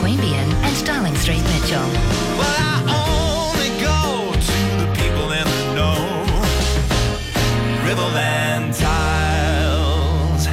Queanbeyan and Darling Street, Mitchell. Well, I only go to the people in the know. Riverland Tiles.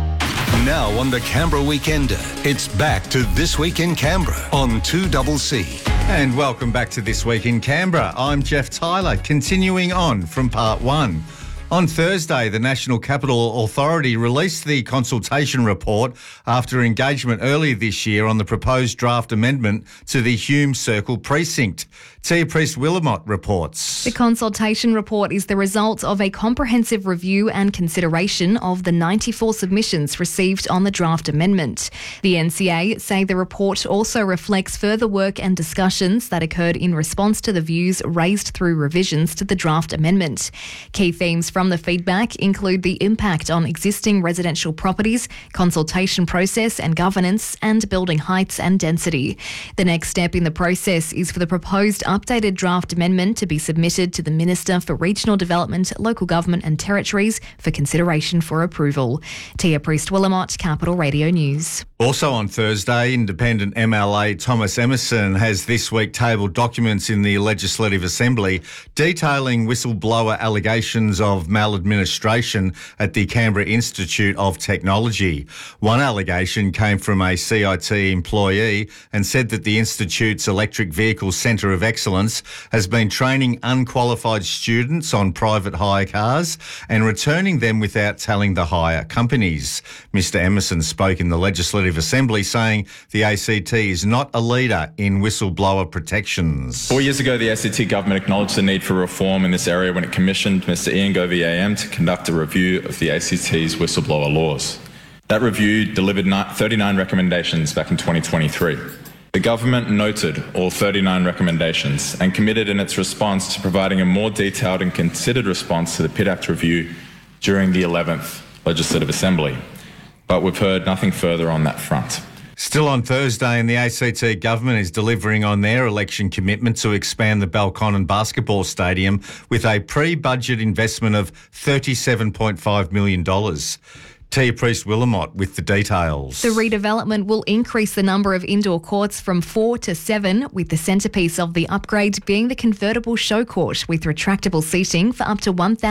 Now on the Canberra Weekender, it's back to This Week in Canberra on 2CC. And welcome back to This Week in Canberra. I'm Jeff Tyler, continuing on from part one. On Thursday, the National Capital Authority released the consultation report after engagement earlier this year on the proposed draft amendment to the Hume Circle precinct. Tia Priest-Willamott reports. The consultation report is the result of a comprehensive review and consideration of the 94 submissions received on the draft amendment. The NCA say the report also reflects further work and discussions that occurred in response to the views raised through revisions to the draft amendment. Key themes from the feedback include the impact on existing residential properties, consultation process and governance, and building heights and density. The next step in the process is for the proposed updated draft amendment to be submitted to the Minister for Regional Development, Local Government and Territories for consideration for approval. Tia Priest-Willamott, Capital Radio News. Also on Thursday, independent MLA Thomas Emerson has this week tabled documents in the Legislative Assembly detailing whistleblower allegations of maladministration at the Canberra Institute of Technology. One allegation came from a CIT employee and said that the Institute's Electric Vehicle Centre of Excellence has been training unqualified students on private hire cars and returning them without telling the hire companies. Mr Emerson spoke in the Legislative Assembly saying the ACT is not a leader in whistleblower protections. 4 years ago, the ACT government acknowledged the need for reform in this area when it commissioned Mr Ian Govey AM to conduct a review of the ACT's whistleblower laws. That review delivered 39 recommendations back in 2023. The government noted all 39 recommendations and committed in its response to providing a more detailed and considered response to the PIT Act review during the 11th Legislative Assembly. But we've heard nothing further on that front. Still on Thursday, and the ACT government is delivering on their election commitment to expand the Belconnen Basketball Stadium with a pre-budget investment of $37.5 million. Tia Priest-Willamott with the details. The redevelopment will increase the number of indoor courts from 4 to 7, with the centrepiece of the upgrade being the convertible show court with retractable seating for up to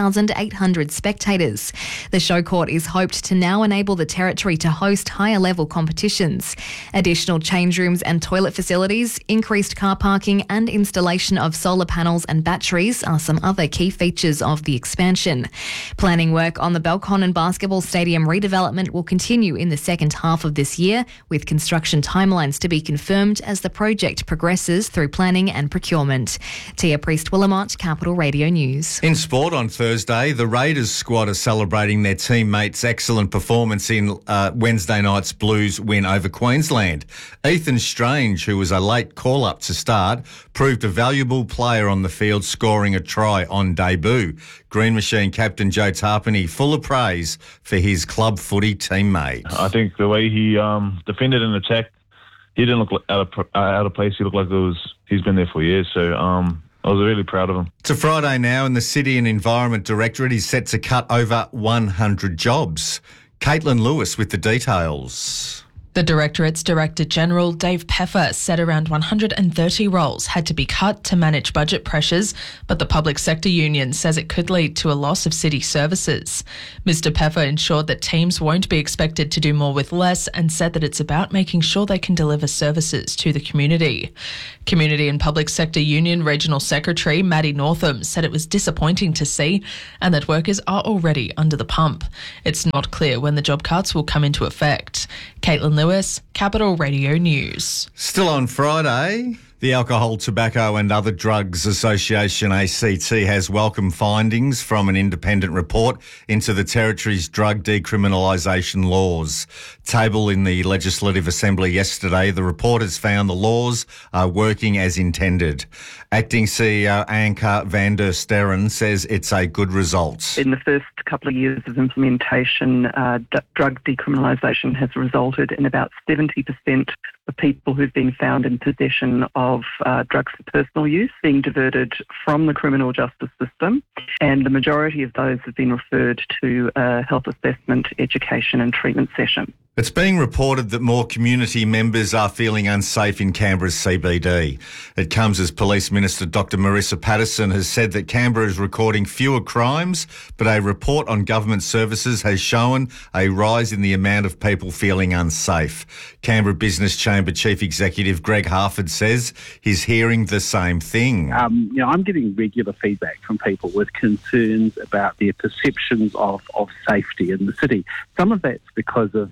1,800 spectators. The show court is hoped to now enable the territory to host higher level competitions. Additional change rooms and toilet facilities, increased car parking and installation of solar panels and batteries are some other key features of the expansion. Planning work on the Belconnen Basketball Stadium redevelopment will continue in the second half of this year, with construction timelines to be confirmed as the project progresses through planning and procurement. Tia Priest-Willamott, Capital Radio News. In sport on Thursday, the Raiders squad are celebrating their teammates' excellent performance in Wednesday night's Blues win over Queensland. Ethan Strange, who was a late call-up to start, proved a valuable player on the field, scoring a try on debut. Green Machine captain Joe Tarpany full of praise for his club footy teammate. I think the way he defended and attacked, he didn't look out of place. He looked like he's been there for years. So I was really proud of him. It's a Friday now, and the City and Environment Directorate is set to cut over 100 jobs. Caitlin Lewis with the details. The Directorate's Director General, Dave Peffer, said around 130 roles had to be cut to manage budget pressures, but the public sector union says it could lead to a loss of city services. Mr Peffer ensured that teams won't be expected to do more with less and said that it's about making sure they can deliver services to the community. Community and Public Sector Union Regional Secretary Maddie Northam said it was disappointing to see and that workers are already under the pump. It's not clear when the job cuts will come into effect. Caitlin Lewis, Capital Radio News. Still on Friday, the Alcohol, Tobacco and Other Drugs Association, ACT, has welcome findings from an independent report into the Territory's drug decriminalisation laws. Tabled in the Legislative Assembly yesterday, the report has found the laws are working as intended. Acting CEO Anka van der Sterren says it's a good result. In the first couple of years of implementation, drug decriminalisation has resulted in about 70% of people who've been found in possession of drugs for personal use being diverted from the criminal justice system, and the majority of those have been referred to a health assessment, education and treatment session. It's being reported that more community members are feeling unsafe in Canberra's CBD. It comes as Police Minister Dr Marissa Patterson has said that Canberra is recording fewer crimes, but a report on government services has shown a rise in the amount of people feeling unsafe. Canberra Business Chamber Chief Executive Greg Harford says he's hearing the same thing. I'm getting regular feedback from people with concerns about their perceptions of safety in the city. Some of that's because of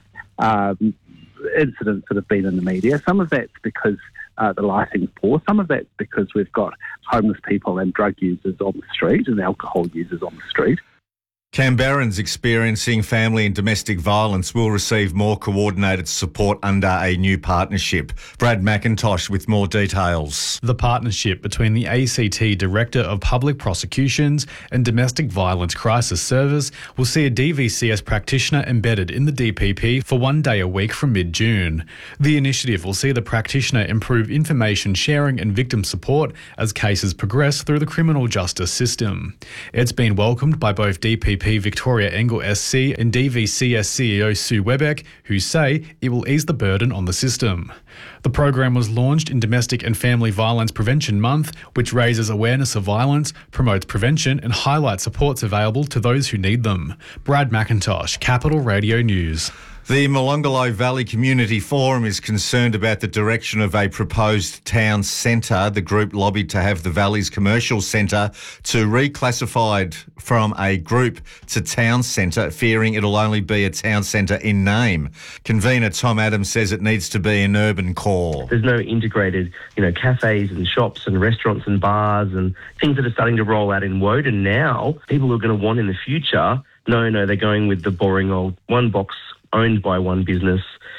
incidents that have been in the media. Some of that's because the lighting's poor. Some of that's because we've got homeless people and drug users on the street and alcohol users on the street. Canberrans experiencing family and domestic violence will receive more coordinated support under a new partnership. Brad McIntosh with more details. The partnership between the ACT Director of Public Prosecutions and Domestic Violence Crisis Service will see a DVCS practitioner embedded in the DPP for 1 day a week from mid-June. The initiative will see the practitioner improve information sharing and victim support as cases progress through the criminal justice system. It's been welcomed by both DPP Victoria Engel SC and DVCS CEO Sue Webeck, who say it will ease the burden on the system. The program was launched in Domestic and Family Violence Prevention Month, which raises awareness of violence, promotes prevention and highlights supports available to those who need them. Brad McIntosh, Capital Radio News. The Molonglo Valley Community Forum is concerned about the direction of a proposed town centre. The group lobbied to have the Valley's commercial centre to reclassified from a group to town centre, fearing it'll only be a town centre in name. Convener Tom Adams says it needs to be an urban core. There's no integrated, cafes and shops and restaurants and bars and things that are starting to roll out in Woden now. People are going to want in the future, no, they're going with the boring old one box owned by one business.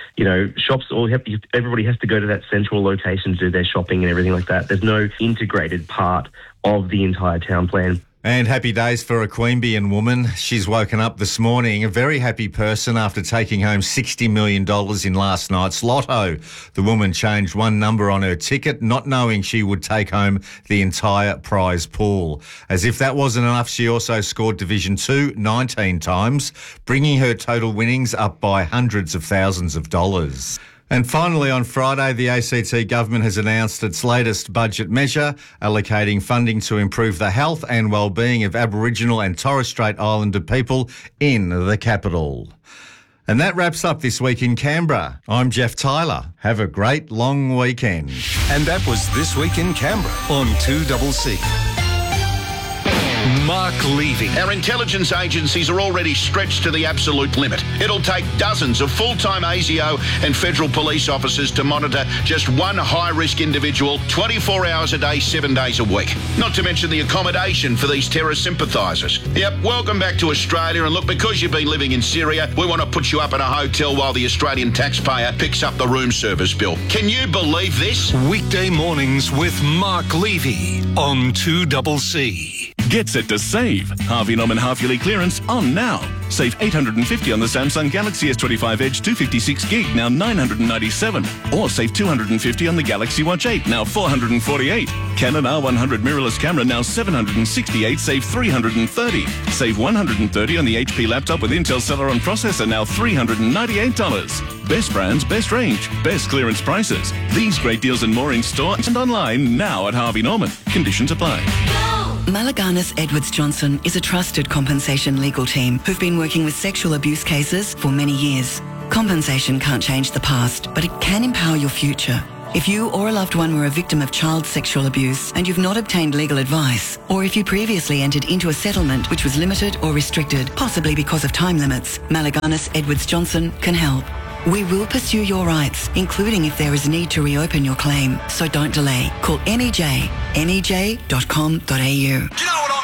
Shops everybody has to go to that central location to do their shopping and everything like that. There's no integrated part of the entire town plan. And happy days for a Queanbeyan woman. She's woken up this morning a very happy person after taking home $60 million in last night's lotto. The woman changed one number on her ticket, not knowing she would take home the entire prize pool. As if that wasn't enough, she also scored Division 2 19 times, bringing her total winnings up by hundreds of thousands of dollars. And finally, on Friday, the ACT government has announced its latest budget measure, allocating funding to improve the health and well-being of Aboriginal and Torres Strait Islander people in the capital. And that wraps up This Week in Canberra. I'm Jeff Tyler. Have a great long weekend. And that was This Week in Canberra on 2CC. Mark Levy. Our intelligence agencies are already stretched to the absolute limit. It'll take dozens of full-time ASIO and federal police officers to monitor just one high-risk individual 24 hours a day, 7 days a week. Not to mention the accommodation for these terror sympathisers. Yep, welcome back to Australia. And look, because you've been living in Syria, we want to put you up in a hotel while the Australian taxpayer picks up the room service bill. Can you believe this? Weekday mornings with Mark Levy on 2CC. Get set to save. Harvey Norman half-yearly clearance on now. Save $850 on the Samsung Galaxy S25 Edge 256GB, now $997. Or save $250 on the Galaxy Watch 8, now $448. Canon R100 mirrorless camera, now $768, save $330. Save $130 on the HP laptop with Intel Celeron processor, now $398. Best brands, best range, best clearance prices. These great deals and more in store and online now at Harvey Norman. Conditions apply. Malaganas Edwards Johnson is a trusted compensation legal team who've been working with sexual abuse cases for many years. Compensation can't change the past, but it can empower your future. If you or a loved one were a victim of child sexual abuse and you've not obtained legal advice, or if you previously entered into a settlement which was limited or restricted, possibly because of time limits, Malaganas Edwards Johnson can help. We will pursue your rights, including if there is a need to reopen your claim. So don't delay. Call MEJ, mej.com.au. Do you know what